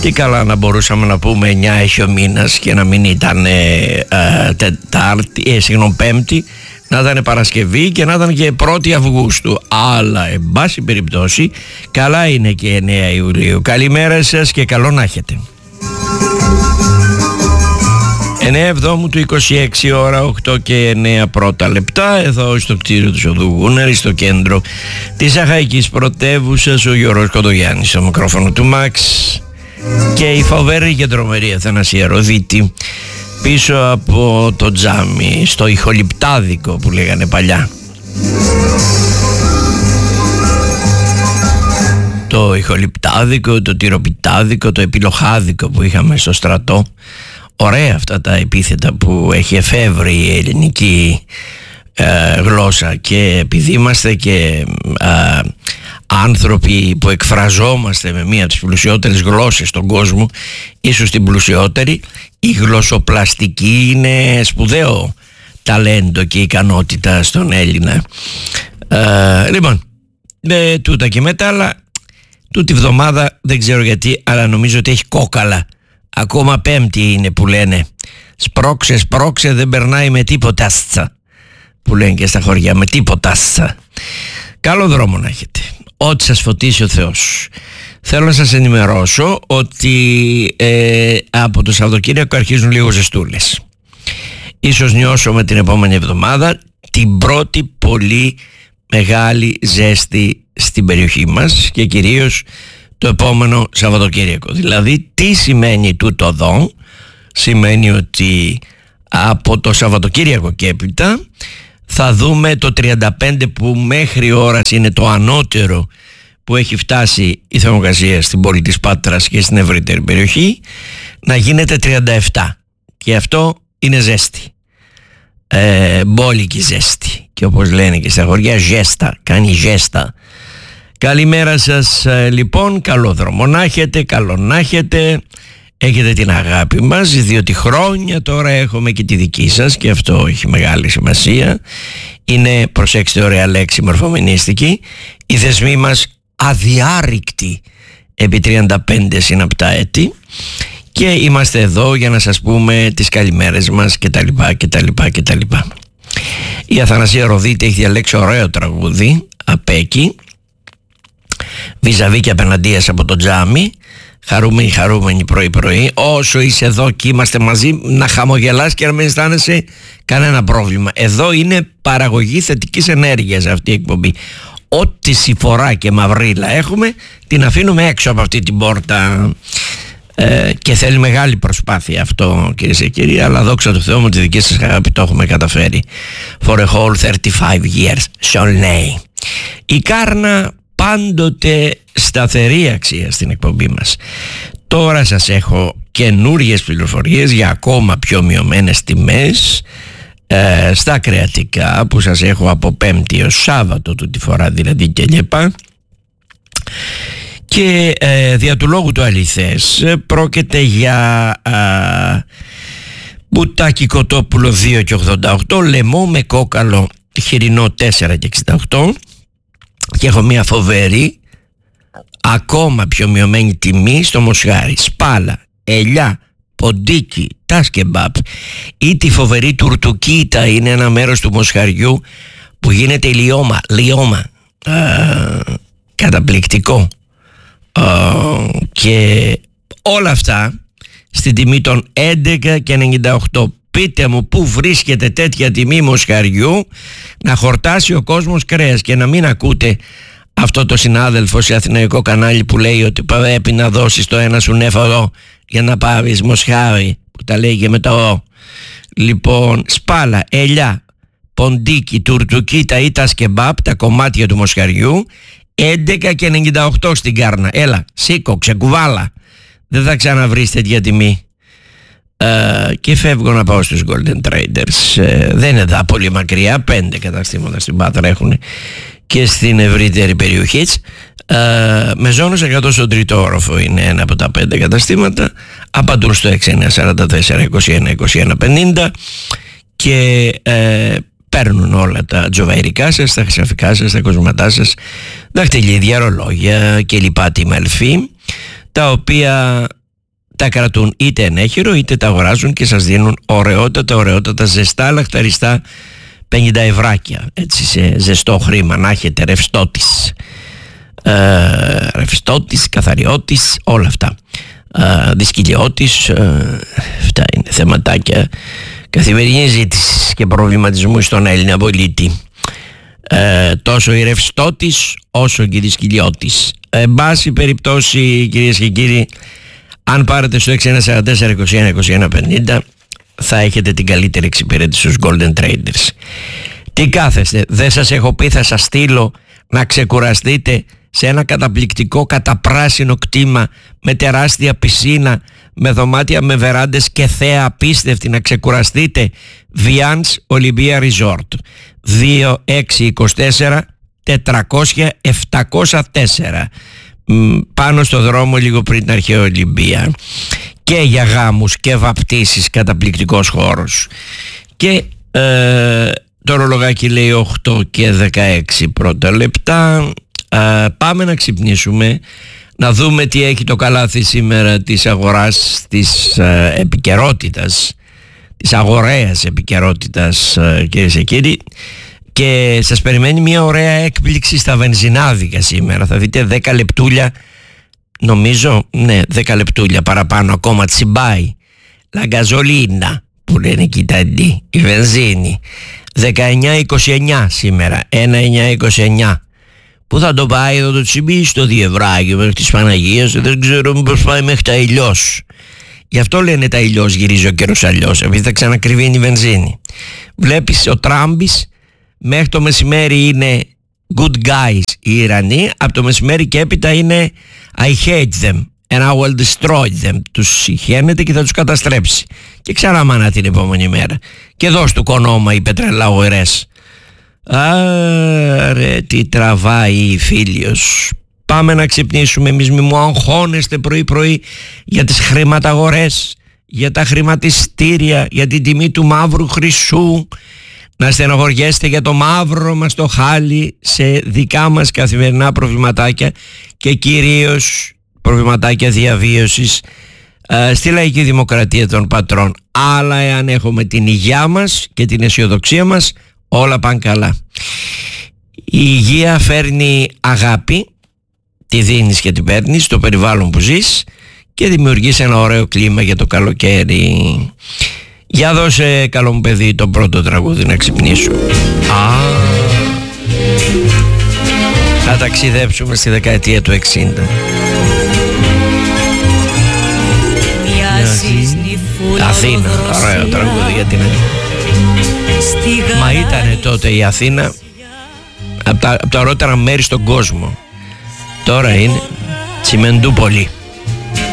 Τι καλά να μπορούσαμε να πούμε 9 έχει ο μήνας και να μην ήταν Πέμπτη, να ήταν Παρασκευή και να ήταν και 1η Αυγούστου. Αλλά εν πάση περιπτώσει καλά είναι και 9 Ιουλίου. Καλημέρα σας και καλό να έχετε. 9 Εβδόμου του 26 ώρα 8 και 9 πρώτα λεπτά, εδώ στο κτίριο του Οδού Γούναρη, στο κέντρο της Αχαϊκής πρωτεύουσας, ο Γιώργος Κοντογιάννης στο μικρόφωνο του Μαξ και η φοβερή και τρομερή Αθανασία Ροδίτη πίσω από το τζάμι, στο ηχολιπτάδικο που λέγανε παλιά. Το ηχολιπτάδικο, το τυροπιτάδικο, το επιλοχάδικο που είχαμε στο στρατό. Ωραία αυτά τα επίθετα που έχει εφεύρει η ελληνική γλώσσα, και επειδή είμαστε και άνθρωποι που εκφραζόμαστε με μία από τις πλουσιότερες γλώσσες στον κόσμο, ίσως την πλουσιότερη, η γλωσσοπλαστική είναι σπουδαίο ταλέντο και ικανότητα στον Έλληνα. Λοιπόν, τούτα και μετά, αλλά τούτη βδομάδα δεν ξέρω γιατί, αλλά νομίζω ότι έχει κόκαλα. Ακόμα Πέμπτη είναι που λένε σπρώξε δεν περνάει με τίποτα που λένε και στα χωριά, με τίποτα. Καλό δρόμο να έχετε, ό,τι σας φωτίσει ο Θεός. Θέλω να σας ενημερώσω ότι από το Σαββατοκύριακο αρχίζουν λίγο ζεστούλες. Ίσως νιώσουμε την επόμενη εβδομάδα την πρώτη πολύ μεγάλη ζέστη στην περιοχή μας και κυρίως το επόμενο Σαββατοκύριακο. Δηλαδή τι σημαίνει τούτο εδώ? Σημαίνει ότι από το Σαββατοκύριακο και έπειτα θα δούμε το 35 που μέχρι ώρας είναι το ανώτερο που έχει φτάσει η θερμοκρασία στην πόλη της Πάτρας και στην ευρύτερη περιοχή, να γίνεται 37, και αυτό είναι ζέστη, μπόλικη ζέστη, και όπως λένε και στα χωριά, ζέστα, κάνει ζέστα. Καλημέρα σας λοιπόν, καλό δρόμο να έχετε, καλό να έχετε, έχετε την αγάπη μας, διότι χρόνια τώρα έχουμε και τη δική σας και αυτό έχει μεγάλη σημασία. Είναι, προσέξτε ωραία λέξη μορφομηνίστικη, οι δεσμοί μας αδιάρρηκτοι επί 35 συναπτά έτη και είμαστε εδώ για να σας πούμε τις καλημέρες μας κτλ. Η Αθανασία Ροδίτη έχει διαλέξει ωραίο τραγούδι απ' εκεί, βίζαβί και απέναντίας από το τζάμι. Χαρούμενοι πρωί, όσο είσαι εδώ και είμαστε μαζί, να χαμογελάς και να μην αισθάνεσαι κανένα πρόβλημα. Εδώ είναι παραγωγή θετικής ενέργειας αυτή η εκπομπή. Ό,τι συφορά και μαυρίλα έχουμε την αφήνουμε έξω από αυτή την πόρτα, και θέλει μεγάλη προσπάθεια αυτό, κυρίες και κύριοι, αλλά δόξα τω Θεώ με τη δική σας αγάπη το έχουμε καταφέρει. For a whole 35 years, Σολνέι. Η Κάρνα πάντοτε σταθερή αξία στην εκπομπή μας. Τώρα σας έχω καινούριες πληροφορίες για ακόμα πιο μειωμένες τιμές στα κρεατικά που σας έχω από Πέμπτη ως Σάββατο του τη φορά δηλαδή και λιεπά. Και δια του λόγου του αληθές πρόκειται για μπουτάκι κοτόπουλο 2,88, λαιμό με κόκαλο χοιρινό 4,68, και έχω μια φοβερή ακόμα πιο μειωμένη τιμή στο μοσχάρι, σπάλα, ελιά, ποντίκι, τάσκεμπαπ ή τη φοβερή τουρτουκίτα, είναι ένα μέρος του μοσχαριού που γίνεται λιώμα, καταπληκτικό, και όλα αυτά στην τιμή των 11,98. Πείτε μου πού βρίσκεται τέτοια τιμή μοσχαριού να χορτάσει ο κόσμος κρέας και να μην ακούτε αυτό το συνάδελφο σε αθηναϊκό κανάλι που λέει ότι πρέπει να δώσεις το ένα σου νεφαρό για να πάρεις μοσχάρι, που τα λέει και με το ο. Λοιπόν, σπάλα, ελιά, ποντίκι, τουρτουκίτα ή τα σκεμπάπ, τα κομμάτια του μοσχαριού, 11,98 στην Κάρνα. Έλα, σήκω, ξεκουβάλα, δεν θα ξαναβρεις τέτοια τιμή. Και φεύγω να πάω στους Golden Traders. Δεν είναι εδώ πολύ μακριά, 5 καταστήματα στην Πάτρα έχουν και στην ευρύτερη περιοχή. Μεζόνος 100 στον τρίτο όροφο είναι ένα από τα 5 καταστήματα, απαντούν στο 6944 21 21 50 και παίρνουν όλα τα τζοβαϊρικά σας, τα χρυσαφικά σας, τα κοσματά σας, δαχτυλίδια, ρολόγια και λοιπά τιμελφή, τα οποία τα κρατούν είτε ενέχειρο είτε τα αγοράζουν και σας δίνουν ωραιότατα ζεστά λαχταριστά 50 ευράκια, έτσι, σε ζεστό χρήμα, να έχετε ρευστότης, καθαριότης, όλα αυτά, δυσκυλιώτης, αυτά είναι θεματάκια καθημερινής ζήτησης και προβληματισμού στον Έλληνα πολίτη, τόσο η ρευστότης όσο και η δυσκυλιώτης. Εν πάση περιπτώσει, κυρίες και κύριοι, αν πάρετε στο 6144-21-21-50 θα έχετε την καλύτερη εξυπηρέτηση στους Golden Traders. Τι κάθεστε, δεν σας έχω πει θα σας στείλω να ξεκουραστείτε σε ένα καταπληκτικό καταπράσινο κτήμα με τεράστια πισίνα, με δωμάτια με βεράντες και θέα απίστευτη, να ξεκουραστείτε? Vians Olympia Resort, 2624 400 704, πάνω στο δρόμο λίγο πριν την αρχαία Ολυμπία. Και για γάμους και βαπτίσεις καταπληκτικός χώρος. Και το ορολογάκι λέει 8 και 16 πρώτα λεπτά. Πάμε να ξυπνήσουμε, να δούμε τι έχει το καλάθι σήμερα της αγοράς, της επικαιρότητας, της αγοραίας επικαιρότητας, κυρίες και κύριοι. Και σας περιμένει μια ωραία έκπληξη στα βενζινάδικα σήμερα. Θα δείτε 10 λεπτούλια, νομίζω, ναι, 10 λεπτούλια παραπάνω ακόμα τσιμπάει la gasolina που λένε εκεί τα αντί, η βενζίνη. 19,29 σήμερα, 1,929. Πού θα το πάει εδώ το τσιμπί? Στο διευράγιο μέχρι της Παναγίας, δεν ξέρω μήπως πάει μέχρι τα Ηλιός. Γι' αυτό λένε τα Ηλιός γυρίζει ο καιρός αλλιώς, επειδή θα ξανακριβίνει η βενζίνη. Βλέπεις, ο Τράμπης μέχρι το μεσημέρι είναι good guys οι Ιρανοί, από το μεσημέρι και έπειτα είναι I hate them and I will destroy them. Τους συχαίνεται και θα τους καταστρέψει. Και ξανά μάνα την επόμενη μέρα. Και δώσ' του κονόμα οι πετρελαγορές. Άρε τι τραβάει η Φίλιος. Πάμε να ξυπνήσουμε εμείς, μη μου αγχώνεστε πρωί πρωί για τις χρηματαγορές, για τα χρηματιστήρια, για την τιμή του μαύρου χρυσού. Να στενοχωριέστε για το μαύρο μας το χάλι σε δικά μας καθημερινά προβληματάκια και κυρίως προβληματάκια διαβίωσης στη λαϊκή δημοκρατία των πατρών. Αλλά εάν έχουμε την υγεία μας και την αισιοδοξία μας, όλα πάνε καλά. Η υγεία φέρνει αγάπη, τη δίνεις και την παίρνεις στο περιβάλλον που ζεις και δημιουργείς ένα ωραίο κλίμα για το καλοκαίρι. Για δώσε, καλό μου παιδί, το πρώτο τραγούδι να ξυπνήσω. Θα ταξιδέψουμε στη δεκαετία του 60. Αθήνα, ωραίο τραγούδι για την Μα ήτανε τότε η Αθήνα από τα ωραίτερα μέρη στον κόσμο. Τώρα είναι Τσιμεντούπολη.